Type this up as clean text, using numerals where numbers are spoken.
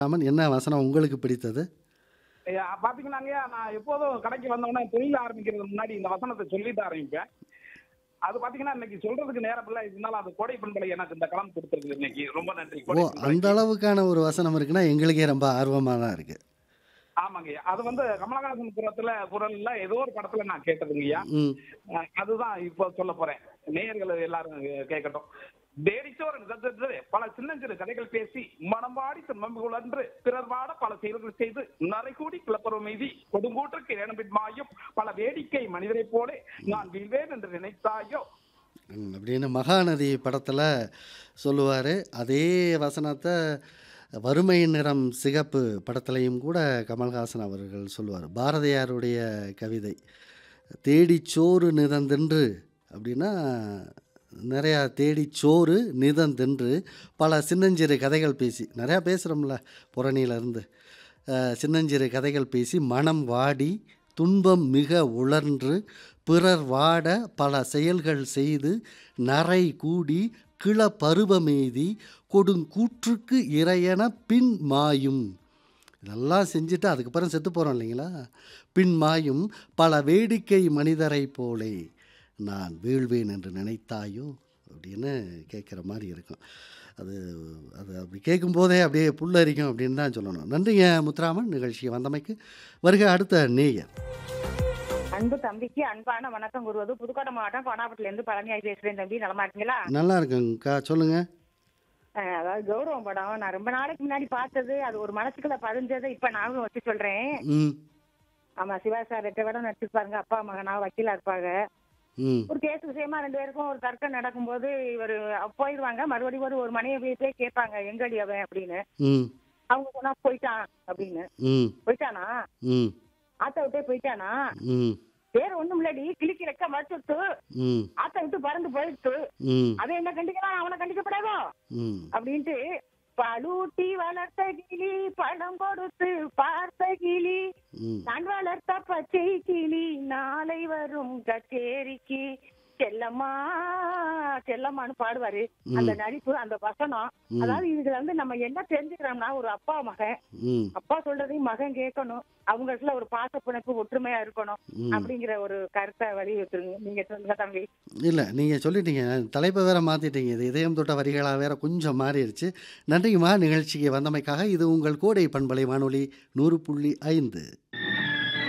ராமன், என்ன வசனம் உங்களுக்கு பிடித்தது? பாத்தீங்கன்னாங்கய்யா, நான் எப்போதும் கடைக்கு வந்தோடனே தொழில் ஆரம்பிக்கிறதுக்கு முன்னாடி இந்த வசனத்தை சொல்லிட்டு ஆரம்பிப்பேன். அது பாத்தீங்கன்னா இன்னைக்கு சொல்றதுக்கு நேரம் இல்ல. இருந்தாலும் அது கோடை பண்பலை எனக்கு இந்த களம் கொடுத்திருக்குது இன்னைக்கு. ரொம்ப நன்றி ஓ! கோடை அந்த பண்பலைக்கு. அளவுக்கான ஒரு வசனம் இருக்குன்னா, எங்களுக்கே ரொம்ப ஆர்வமா தான் இருக்கு. ஆமாங்கய்யா. அது வந்து கமலஹாசன் குரல்ல ஏதோ ஒரு படத்துல நான் கேட்டதுங்கய்யா. ம். அதுதான் இப்போ சொல்ல போறேன். நேயர்கள் எல்லாரும் கேட்கட்டும். தேடிச்சோறு நிகழ்ந்தது பல சின்னஞ்சிறு கதைகள் பேசி மனம் வாடி துன்புகளன்று பிறர் வாட பல செயல்கள் செய்து நரைகூடி கிளப்பரும் மீதி கொடுங்கூற்றுக்கு ஏனம்பின் மாயும் பல வேடிக்கை மனிதரைப் போல நான் வீழ்வேன் என்று நினைத்தாயோ. அப்படின்னு மகாநதி படத்துல சொல்லுவாரு. அதே வசனத்த வறுமை நிறம் சிகப்பு படத்துலயும் கூட கமல்ஹாசன் அவர்கள் சொல்லுவாரு. பாரதியாருடைய கவிதை. தேடிச் சோறு நிதந்தென்று அப்படின்னா, நிறையா தேடிச் சோறு நிதந்தென்று பல சின்னஞ்சிறு கதைகள் பேசி நிறையா பேசுகிறோம்ல புறணியிலேருந்து. சின்னஞ்சிறு கதைகள் பேசி மனம் வாடி துன்பம் மிக உழன்று பிறர் வாட பல செயல்கள் செய்து நரை கூடி கிள பருவமெய்தி கொடுங்கூற்றுக்கு இறையென பின் மாயும். இதெல்லாம் செஞ்சுட்டு அதுக்கப்புறம் செத்து போகிறோம் இல்லைங்களா? பின் மாயும் பல வேடிக்கை மனிதரைப் போலே நான் வீழ்வேன் என்று நினைத்தாயோ அப்படின்னு கேட்குற மாதிரி இருக்கும். அது அது அப்படி கேட்கும்போதே அப்படியே புல்லரிக்கும் அப்படின்னு தான் சொல்லணும். நன்றிங்க முத்துராமன், நிகழ்ச்சிக்கு வந்தமைக்கு. வருக அடுத்த நேயர். அன்பு தம்பிக்கு அன்பான வணக்கம் கூறுவது புதுக்கோட்டை மாவட்டம் கோனாப்பட்டில இருந்து பழனியாய் பேசுறேன். தம்பி நலமா இருக்கீங்களா? நல்லா இருக்குங்கக்கா, சொல்லுங்க. அதாவது கௌரவம் படம் நான் ரொம்ப நாளைக்கு முன்னாடி பார்த்தது. அது ஒரு மனசுக்குள்ள பதிஞ்சதை இப்ப நானும் வச்சு சொல்றேன். ம். ஆமா, சிவா சார் 8 படம் நடிச்சிருப்பாருங்க. அப்பா மகனா வக்கீலா இருப்பாங்க. ம். ஒரு கேஸ் விஷயமா 2 பேருக்கும் ஒரு தர்க்கம் நடக்கும்போது இவர் போயிடுவாங்க. மறுபடியும் ஒரு மனைவி போய் கேட்பாங்க, எங்கடி அவன் அப்படின்னு. ம். அவங்க சொன்னா போயிட்டான் அப்படின்னு. ம். போயிட்டானா? ம். ஆத்த விட்டே போயிட்டானா? ம். வேற ஒண்ணும் இல்லடி, கிளிக்கு ரெக்க மறுத்துட்டு ம். ஆத்த விட்டு பறந்து போயிடுத்து. ம். அவன் என்ன கண்டிக்கலாம், அவனை கண்டிக்கப்படாதோ ம். அப்படின்ட்டு பலூட்டி வளர்த்த கிளி பழம் கொடுத்து பார்த்த கிளி ம். நான் வளர்த்த பச்சை கிளி நாளை வரும் கச்சேரிக்கு செல்லம்மா செல்லம்மான்னு பாடுவாரு. அந்த நடிப்பு, அந்த வசனம். அதாவது இதுல வந்து நம்ம என்ன தெரிஞ்சுக்கிறோம்னா, ஒரு அப்பா மகன், ம். அப்பா சொல்றதையும் மகன் கேட்கணும், அவங்களுக்குள்ள ஒரு பாச பிணைப்பு ஒற்றுமையா இருக்கணும் அப்படிங்கிற ஒரு கருத்தை வலியுறுத்துருங்க. நீங்க சொல்லுங்க தம்பி. இல்லை, நீங்கள் சொல்லிட்டீங்க. தலைப்பை வேற மாற்றிட்டீங்க. இது இதயம் தொட்ட வரிகளாக வேற கொஞ்சம் மாறிடுச்சு. நன்றிங்கம்மா நிகழ்ச்சிக்கு வந்தமைக்காக. இது உங்கள் கோடை பண்பலை வானொலி 100.5.